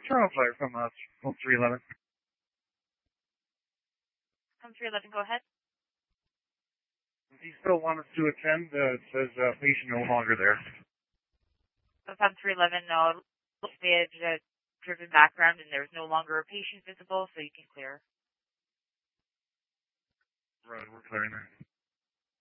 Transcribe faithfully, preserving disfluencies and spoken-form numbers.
Charles Fire from uh, home three eleven. Home three eleven, go ahead. Do you still want us to attend? Uh, it says uh, patient no longer there. That's on three eleven, no. They had uh, driven background and there's no longer a patient visible, so you can clear. Right, we're clearing that.